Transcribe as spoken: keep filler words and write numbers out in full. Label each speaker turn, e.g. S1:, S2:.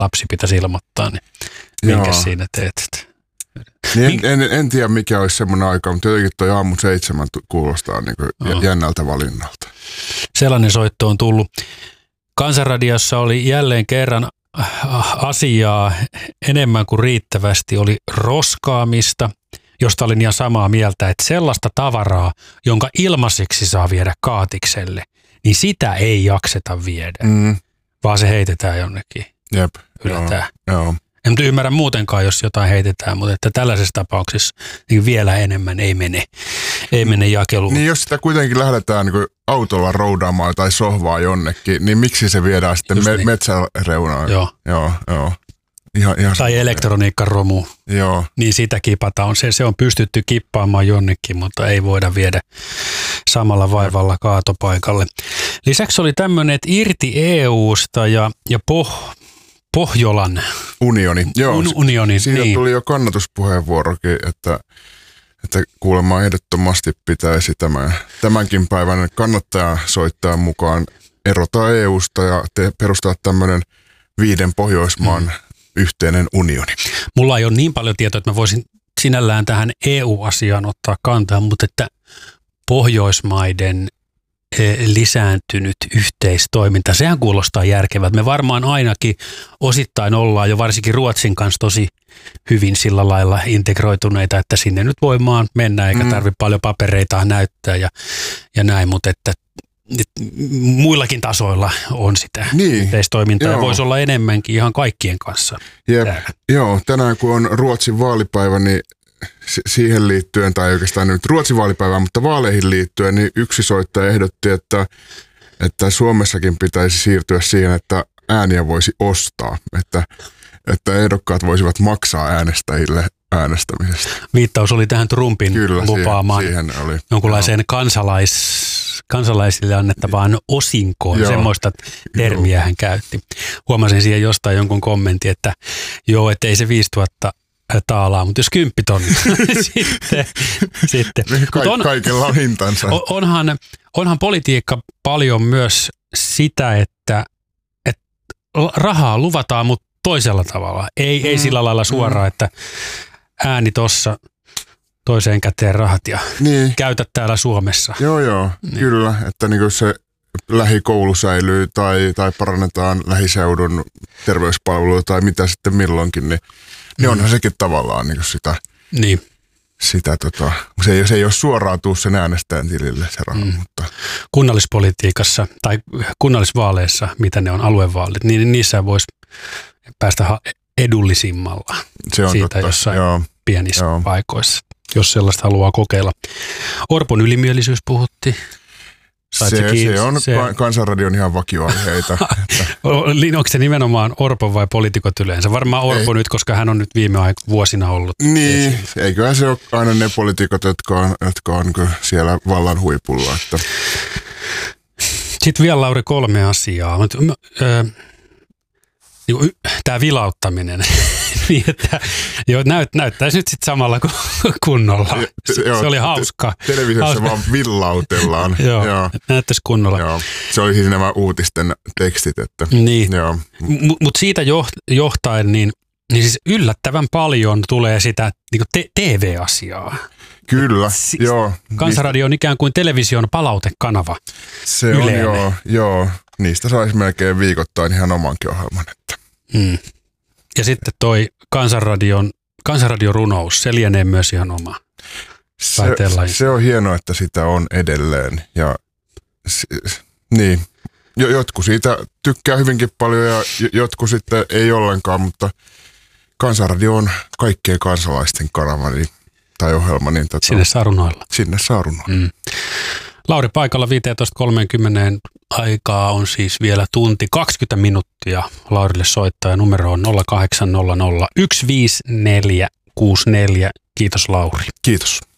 S1: lapsi pitäisi ilmoittaa, niin minkä siinä teet?
S2: Niin en, en, en tiedä, mikä olisi semmoinen aika, mutta jotenkin toi aamu seitsemän kuulostaa niin kuin jännältä valinnalta.
S1: Sellainen soitto on tullut. Kansanradiossa oli jälleen kerran asiaa enemmän kuin riittävästi. Oli roskaamista, josta olin ihan samaa mieltä, että sellaista tavaraa, jonka ilmaiseksi saa viedä kaatikselle, niin sitä ei jakseta viedä, mm. vaan se heitetään jonnekin.
S2: Jep,
S1: Yletään.
S2: Joo, joo.
S1: En ymmärrä muutenkaan, jos jotain heitetään, mutta että tällaisessa tapauksessa niin vielä enemmän ei mene, ei mene jakeluun.
S2: Niin jos sitä kuitenkin lähdetään niin autolla roudaamaan tai sohvaa jonnekin, niin miksi se viedään sitten me- niin. metsäreunaan?
S1: Joo.
S2: Joo, joo. Ihan, ihan
S1: tai elektroniikkaromu,
S2: joo.
S1: Niin sitä kipataan. Se, se on pystytty kippaamaan jonnekin, mutta ei voida viedä samalla vaivalla kaatopaikalle. Lisäksi oli tämmöinen, että irti E U:sta ja, ja poh, Pohjolan
S2: unioni. Joo,
S1: Un, unioni.
S2: Siitä
S1: niin.
S2: tuli jo kannatuspuheenvuorokin, että, että kuulemma ehdottomasti pitäisi tämän, tämänkin päivän kannattaja soittaa mukaan erota E U:sta ja te, perustaa tämmöinen viiden Pohjoismaan hmm. yhteinen unioni.
S1: Mulla ei ole niin paljon tietoa, että mä voisin sinällään tähän E U-asiaan ottaa kantaa, mutta että Pohjoismaiden lisääntynyt yhteistoiminta, sehän kuulostaa järkevältä. Me varmaan ainakin osittain ollaan jo varsinkin Ruotsin kanssa tosi hyvin sillä lailla integroituneita, että sinne nyt voi maan mennä eikä tarvitse paljon papereita näyttää ja, ja näin, mutta että muillakin tasoilla on sitä niin, yhteistoimintaa ja voisi olla enemmänkin ihan kaikkien kanssa.
S2: Jep, joo, tänään kun on Ruotsin vaalipäivä, niin siihen liittyen, tai oikeastaan nyt Ruotsin vaalipäivään, mutta vaaleihin liittyen, niin yksi soittaja ehdotti, että, että Suomessakin pitäisi siirtyä siihen, että ääniä voisi ostaa, että, että ehdokkaat voisivat maksaa äänestäjille äänestämisestä.
S1: Viittaus oli tähän Trumpin
S2: Kyllä,
S1: lupaamaan
S2: siihen, siihen oli,
S1: jonkunlaiseen kansalais, kansalaisille annettavaan osinkoon, joo. Semmoista termiä hän käytti. Huomasin siihen jostain jonkun kommentin, että joo, että ei se viisituhatta taalaa, mutta jos kymppitonni, sitten. sitten.
S2: Ka- on, kaikella on hintansa.
S1: Onhan, onhan politiikka paljon myös sitä, että, että rahaa luvataan, mutta toisella tavalla. Ei, mm. ei sillä lailla suoraan, mm. että ääni tossa, toiseen käteen rahat ja niin. Käytä täällä Suomessa.
S2: Joo, joo, niin. Kyllä, että niin kuin se lähikoulu säilyy tai, tai parannetaan lähiseudun terveyspalveluja tai mitä sitten milloinkin, niin niin onhan sekin tavallaan niin sitä,
S1: niin.
S2: sitä tota, se ei, se ei ole suoraan tuu sen äänestäjän tilille se raha, mm. mutta
S1: kunnallispolitiikassa tai kunnallisvaaleissa, mitä ne on aluevaalit, niin niissä voisi päästä edullisimmalla
S2: se on
S1: siitä
S2: totta.
S1: Jossain
S2: joo.
S1: pienissä
S2: joo.
S1: paikoissa, jos sellaista haluaa kokeilla. Orpon ylimielisyys puhuttiin.
S2: Se, se on se, Kansanradion ihan vakioaiheita.
S1: Onko se nimenomaan Orpo vai poliitikot yleensä? Varmaan Orpo ei. Nyt, koska hän on nyt viime aik- vuosina ollut.
S2: Niin, esiin. Eiköhän se ole aina ne poliitikot, jotka on, jotka on siellä vallan huipulla. Että.
S1: Sitten vielä, Lauri, kolme asiaa. Tämä vilauttaminen, niin että jo, näyt, näyttäisi nyt sitten samalla kuin kunnolla. Se, se oli hauska.
S2: Televisiossa hauska. Vaan villautellaan.
S1: Joo, joo. Näyttäisi kunnolla.
S2: Joo. Se oli siis nämä uutisten tekstit. Että,
S1: niin, M- mutta siitä johtaen, niin, niin siis yllättävän paljon tulee sitä niin te- T V-asiaa.
S2: Kyllä,
S1: si-
S2: joo.
S1: Kansanradio on ikään kuin television palautekanava.
S2: Se Yleinen. on, joo, joo. Niistä saisi melkein viikoittain ihan omankin ohjelman. Että.
S1: Hmm. Ja sitten toi Kansanradion, Kansanradion runous, se lienee myös ihan oma.
S2: Se, se on hienoa, että sitä on edelleen. Ja, s, niin, jotkut siitä tykkää hyvinkin paljon ja jotkut sitten ei ollenkaan, mutta Kansanradio on kaikkien kansalaisten kanava niin, tai ohjelma. Niin tätä
S1: sinne saa runoilla.
S2: Sinne saa runoilla. Mm.
S1: Lauri paikalla viisitoista kolmekymmentä aikaa on siis vielä tunti kaksikymmentä minuuttia. Laurille soittaa numero on nolla kahdeksan nolla nolla yksi viisi neljä kuusi neljä. Kiitos Lauri.
S2: Kiitos.